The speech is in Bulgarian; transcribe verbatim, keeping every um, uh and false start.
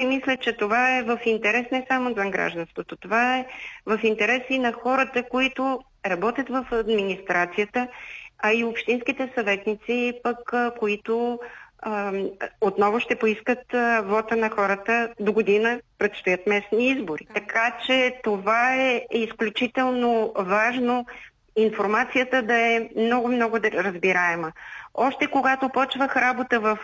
мисля, че това е в интерес не само на гражданството, това е в интерес и на хората, които работят в администрацията, а и общинските съветници, пък, които а, отново ще поискат а, вота на хората до година, предстоят местни избори. Така че това е изключително важно, информацията да е много-много разбираема. Още когато почвах работа в